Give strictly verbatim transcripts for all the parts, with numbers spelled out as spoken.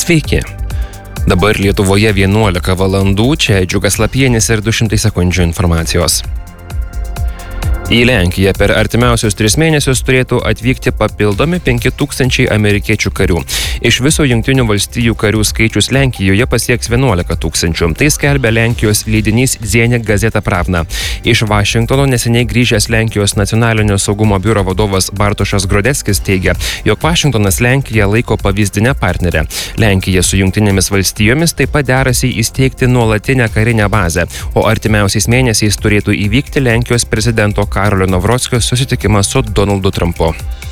Sveiki. Dabar Lietuvoje vienuolika valandų, čia Džiugas Lapienis ir du šimtai sekundžių informacijos. Į Lenkiją per artimiausius tris mėnesius turėtų atvykti papildomi penki tūkstančiai amerikiečių karių. Iš viso Jungtinių valstijų karių skaičius Lenkijoje pasieks vienuolika tūkstančių. Tai skelbia Lenkijos leidinys Dziennik Gazeta Pravda. Iš Vašingtono neseniai grįžęs Lenkijos nacionalinio saugumo biuro vadovas Bartošas Grodeckis teigia, jog Vašingtonas Lenkiją laiko pavyzdinę partnerę. Lenkija su Jungtinėmis valstijomis taip pat derasi įsteigti nuolatinę karinę bazę, o artimiausiais mėnesiais turėtų įvykti Lenkijos prezidento Karolio Nawrocko susitikimas su Donaldu Trumpu.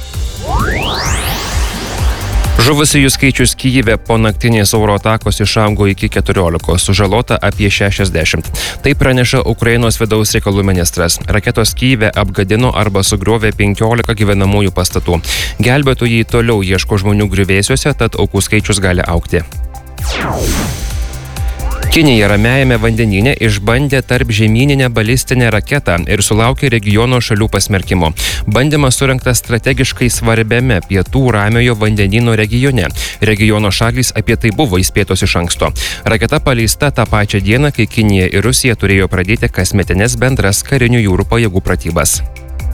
Žuvusiųjų skaičius Kyjive po naktinės oro atakos išaugo iki keturiolikos, sužalota apie šešiasdešimt. Tai praneša Ukrainos vidaus reikalų ministras. Raketos Kyjive apgadino arba sugriovė penkiolika gyvenamųjų pastatų. Gelbėtojai toliau ieško žmonių griuvėsiuose, tad aukų skaičius gali augti. Kinija Ramiajame vandenyne išbandė tarp žemyninę balistinę raketą ir sulaukė regiono šalių pasmerkimo. Bandymas surengtas strategiškai svarbiame pietų Ramiojo vandenyno regione. Regiono šalys apie tai buvo įspėtos iš anksto. Raketa paleista tą pačią dieną, kai Kinija ir Rusija turėjo pradėti kasmetines bendras karinių jūrų pajėgų pratybas.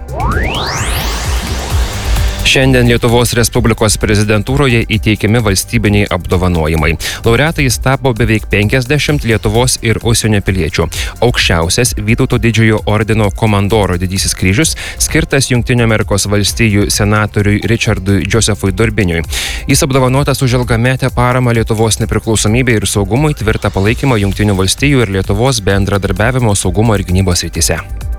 Šiandien Lietuvos Respublikos prezidentūroje įteikiami valstybiniai apdovanojimai. Laureatais tapo beveik penkiasdešimt Lietuvos ir užsienio piliečių. Aukščiausias Vytauto didžiojo ordino komandoro didysis kryžius skirtas Jungtinių Amerikos valstijų senatoriui Richardui Josephui Durbiniui. Jis apdovanotas už ilgametę paramą Lietuvos nepriklausomybei ir saugumui, tvirtą palaikymą Jungtinių valstijų ir Lietuvos bendradarbiavimo saugumo ir gynybos srityse.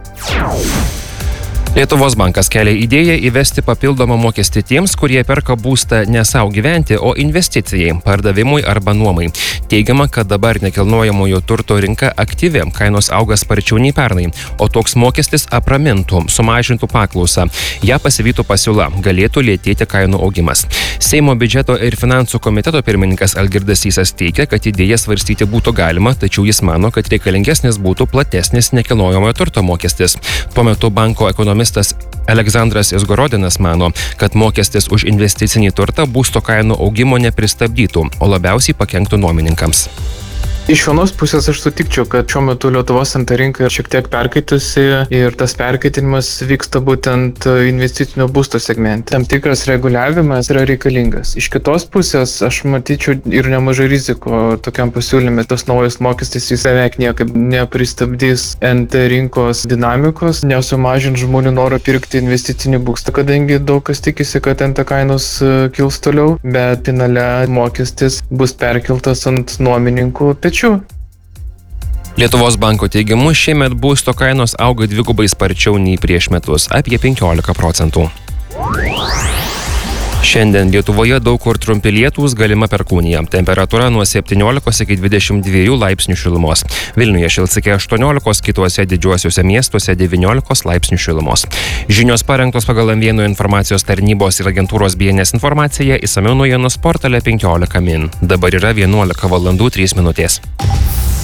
Lietuvos bankas kelia idėją įvesti papildomą mokestį tiems, kurie perka būstą ne savo gyventi, o investicijai, pardavimui arba nuomai. Teigiama, kad dabar nekilnojamojo turto rinka aktyvi, kainos auga sparčiau nei pernai, o toks mokestis apramintų, sumažintų paklausą. Ja pasivytų pasiūla, galėtų lėtėti kainų augimas. Seimo biudžeto ir finansų komiteto pirmininkas Algirdas Sysas teigia, kad idėją svarstyti būtų galima, tačiau jis mano, kad reikalingesnis būtų platesnis nekilnojamojo turto mokestis. Tuo metu banko ekonomistas Aleksandras Izgorodinas mano, kad mokestis už investicinį turtą būsto kainų augimo nepristabdytų, o labiausiai pakenktų nuomininkams. Iš vienos pusės aš sutikčiau, kad šiuo metu Lietuvos nt rinka šiek tiek perkaitusi ir tas perkaitinimas vyksta būtent investicinio būsto segmente. Tam tikras reguliavimas yra reikalingas. Iš kitos pusės aš matyčiau ir nemažai rizikų tokiam pasiūlyme. Tas naujas mokestis jis beveik niekaip nepristabdys nt rinkos dinamikos, nesumažins žmonių norą pirkti investicinį būstą, kadangi daug kas tikisi, kad nt kainos kils toliau, bet finale mokestis bus perkeltas ant nuomininkų pečių. Lietuvos banko teigimu, šiemet būsto kainos auga dvigubai sparčiau nei prieš metus, apie penkiolika procentų. Šiandien Lietuvoje daug kur trumpi lietūs, galima perkūnija. Temperatūra nuo septyniolikos iki dvidešimt dviejų laipsnių šilumos. Vilniuje šils iki aštuoniolikos, kituose didžiuosiuose miestuose devyniolikos laipsnių šilumos. Žinios parengtos pagal M vienas informacijos tarnybos ir agentūros B N S informaciją, išsamiau naujienos portale penkiolika min. Dabar yra vienuolika valandų trys minutės.